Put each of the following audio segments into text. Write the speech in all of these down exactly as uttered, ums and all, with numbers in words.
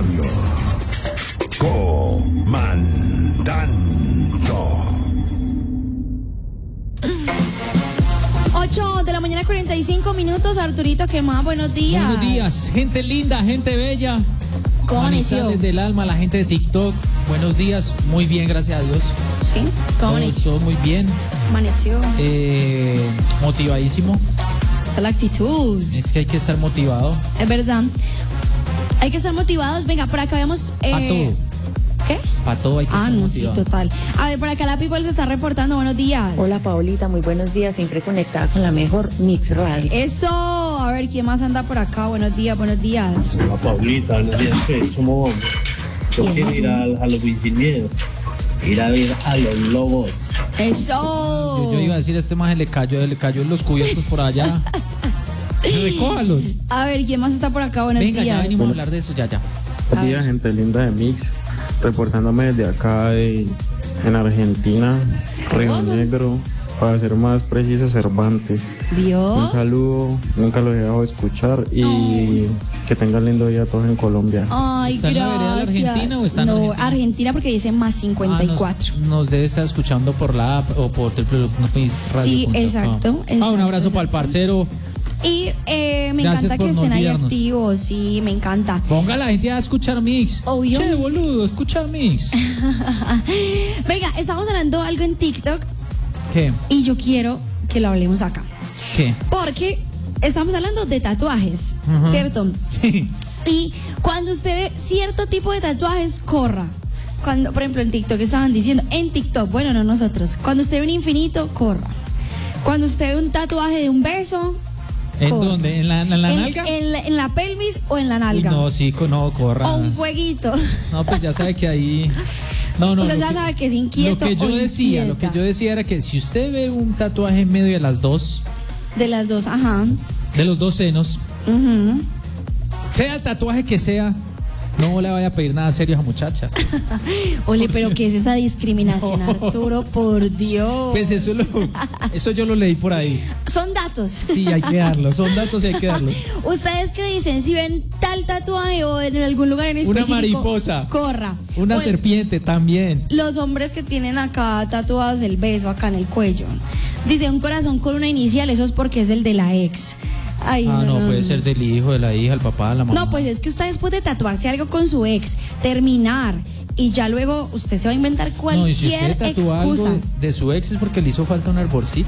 Radio. Comandando. ocho de la mañana, cuarenta y cinco minutos. Arturito, ¿qué más? Buenos días. Buenos días, gente linda, gente bella. ¿Cómo amaneció? Desde el alma, la gente de TikTok. Buenos días, muy bien, gracias a Dios. ¿Sí? ¿Cómo amaneció? Todo muy bien. Amaneció. Eh, motivadísimo. Esa es la actitud. Es que hay que estar motivado. Es verdad. Hay que estar motivados. Venga, por acá vemos. Eh, Para todo. ¿Qué? Para todo hay que Ah, estar no, motivado. sí, total. A ver, por acá la People se está reportando. Buenos días. Hola Paulita, muy buenos días, siempre conectada con la mejor Mix Radio. Eso. A ver, ¿quién más anda por acá? Buenos días, buenos días. Hola Paulita, buenos días, ¿qué? ¿Cómo vamos? Yo Bien. quiero ir al Halloween sin miedo, ir a ver a los lobos. Eso. Yo, yo iba a decir, a este maje le cayó, le cayó en los cubiertos por allá. Recójalos. A ver, ¿quién más está por acá? Buenos Venga, días. ya venimos a hablar de eso, ya, ya. Buen día, gente linda de Mix, reportándome desde acá de, en Argentina, Río Negro, para ser más preciso, Cervantes. ¿Vio? Un saludo, nunca los he dejado de escuchar y que tengan lindo día todos en Colombia. Ay, ¿Está en la vereda de la gracias. Argentina o está en no, Argentina? Argentina porque dice más cincuenta y cuatro. Ah, nos, nos debe estar escuchando por la app o por radio punto com. Sí, exacto, Ah, un exacto, abrazo para el exacto. parcero. Y eh, me Gracias encanta por que no estén ahí olvidarnos. activos, sí, me encanta. Ponga a la gente a escuchar Mix. Obvio. Che, boludo, escucha Mix. Venga, estamos hablando algo en TikTok ¿Qué? y yo quiero que lo hablemos acá. ¿Qué? Porque estamos hablando de tatuajes, Ujú. ¿cierto? Y cuando usted ve cierto tipo de tatuajes, corra. Cuando, por ejemplo, en TikTok estaban diciendo, en TikTok, bueno, no nosotros. Cuando usted ve un infinito, corra. Cuando usted ve un tatuaje de un beso, ¿En corra. dónde? ¿En la, en la en, nalga? En la, en la pelvis o en la Uy, nalga. no, sí, co- no, corra. O un fueguito. No, pues ya sabe que ahí. No, no. Usted lo ya que- sabe que es inquieto Lo que yo o decía, lo que inquieta. yo decía era que si usted ve un tatuaje en medio de las dos, De las dos, ajá. de los dos senos, Ujú. sea el tatuaje que sea, no le vaya a pedir nada serio a esa muchacha. Ole, pero ¿qué es esa discriminación, No. Arturo? Por Dios. Pues eso, lo, eso yo lo leí por ahí. Son datos. Sí, hay que darlo, son datos y hay que darlo. ¿Ustedes qué dicen? Si ven tal tatuaje o en algún lugar en Una específico, mariposa. corra. Una O en- serpiente también. Los hombres que tienen acá tatuados el beso acá en el cuello. Dice un corazón con una inicial, eso es porque es el de la ex. Ay, Ah, no, puede ser del hijo, de la hija, el papá, la mamá. No, pues es que usted después de tatuarse algo con su ex, terminar y ya luego usted se va a inventar No, y si cualquier usted tatúa algo excusa. de, de su ex es porque le hizo falta un arborcito.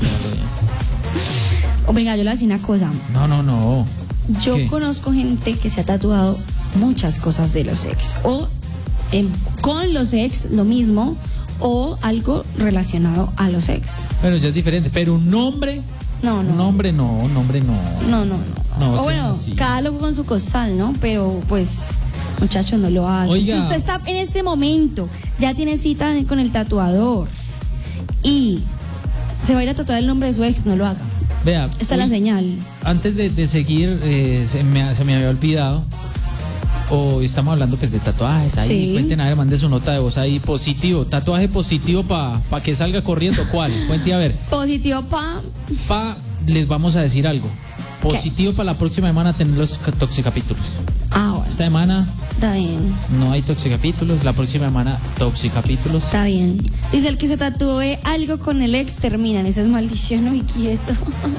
O venga, yo le voy a decir una cosa. No, no, no. Yo ¿Qué? conozco gente que se ha tatuado muchas cosas de los ex. O em, con los ex lo mismo. O algo relacionado a los ex. Pero ya es diferente. Pero un nombre, No, no. un nombre no, un nombre no. No, no, no. No, o sí, bueno, sí. cada loco con su costal, ¿no? Pero pues, muchachos, no lo hagan. Oiga. Si usted está en este momento, ya tiene cita con el tatuador y se va a ir a tatuar el nombre de su ex, no lo haga. Vea. Esta es la hoy- señal. Antes de, de seguir, eh, se, me, se me había olvidado. Hoy estamos hablando pues de tatuajes. Ahí Sí. cuenten, a ver, mande su nota de voz ahí. Positivo. Tatuaje positivo para pa que salga corriendo. ¿Cuál? Cuente a ver. Positivo pa. Pa, les vamos a decir algo. Positivo para la próxima semana tener los ca- toxicapítulos. Ah, bueno, Esta semana está bien. no hay toxicapítulos. La próxima semana toxicapítulos. Está bien. Dice el que se tatúe algo con el ex terminan. Eso es maldición, muy quieto.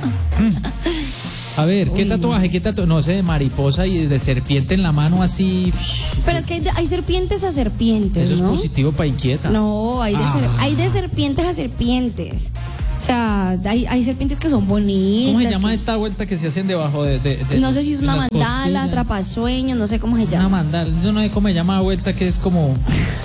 A ver, ¿qué Uy, tatuaje? ¿Qué tatuaje? No sé, de mariposa y de serpiente en la mano así. Pero es que hay, de- hay serpientes a serpientes, Eso es ¿no? positivo para inquieta. No, hay de, ser- Ah. hay de serpientes a serpientes. O sea, hay, hay serpientes que son bonitas. ¿Cómo se llama que- esta vuelta que se hacen debajo de, de- de No los- sé si es de una las mandala, costillas? atrapasueños, no sé cómo se Una llama. mandala. Yo no sé cómo se llama la vuelta que es como.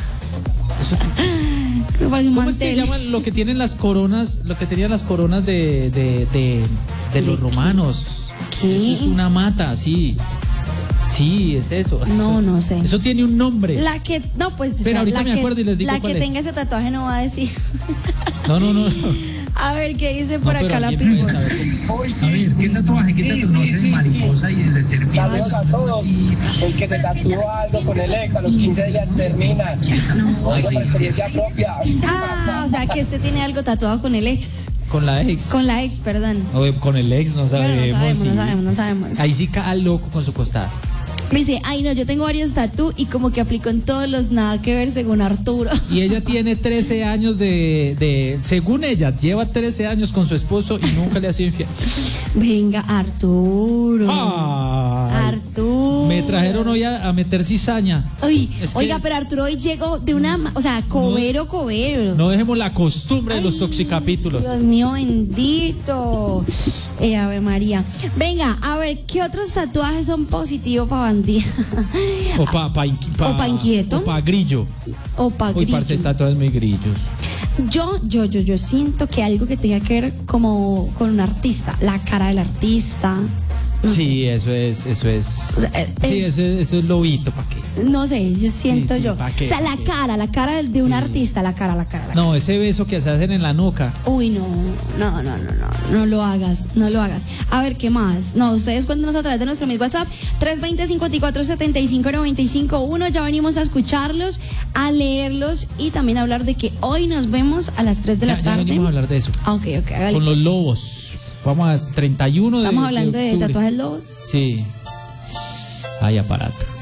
Me parece un ¿Cómo es que mantel. llaman lo que tienen las coronas? Lo que tenían las coronas de, de, de, de los romanos. ¿Qué? Eso es una mata, sí. Sí, es eso. No, Eso- no sé. Eso tiene un nombre. La que, no, pues. Espera, ya, ahorita la me que, acuerdo y les digo La cuál que es. tenga ese tatuaje no va a decir. No, no, no. A ver, ¿qué dice por No, pero acá la alguien puede people? saber cómo- A ver, ¿qué tatuaje? ¿Qué tatuaje? No sé, mariposa y de serpiente. Saludos a todos. El que se tatuó algo con el ex a los quince días termina. Oigo por experiencia propia. Ah, o sea, que este tiene algo tatuado con el ex. Con la ex. Con la ex, perdón. O con el ex, no Bueno, sabemos. no sabemos, sí. no sabemos, no sabemos. Ahí sí cae loco con su costada. Me dice, ay no, yo tengo varios tatú y como que aplico en todos los nada que ver según Arturo. Y ella tiene trece años de, de, según ella, lleva trece años con su esposo y nunca le ha sido infiel. Venga, Arturo. Ay, Arturo. me trajeron hoy a, a meter cizaña. Uy, Es que- oiga, pero Arturo hoy llegó de una, ma- o sea, cobero, cobero. No dejemos la costumbre de los Ay, toxicapítulos. Dios mío, bendito. Eh, Ave María. Venga, a ver, ¿qué otros tatuajes son positivos para bandido? O pa, pa, inqui- pa- O pa inquieto. O pa grillo. O para Uy, parce, tatuajes muy grillos. Yo, yo, yo, yo siento que algo que tenga que ver como con un artista, la cara del artista. No Sí, eso es, eso es. sé. O sea, eh, Sí, eh, eso, es- eso es lobito, ¿para qué? no sé, yo siento Sí, sí, yo. ¿pa' qué? O sea, la ¿Pa' qué? cara, la cara de un Sí. artista, la cara, la cara, la cara. No, ese beso que se hacen en la nuca. Uy, no, no, no, no, no, no lo hagas, no lo hagas. A ver, ¿qué más? No, ustedes cuéntenos a través de nuestro mismo WhatsApp, tres dos cero, cinco cuatro siete cinco nueve cinco uno. Ya venimos a escucharlos, a leerlos y también a hablar de que hoy nos vemos a las tres de Ya, la ya tarde. venimos a hablar de eso. Ah, ok, ok, hágale. Con los lobos. Vamos a treinta y uno de Estamos hablando de octubre. tatuajes lobos. Sí. Ay, aparato.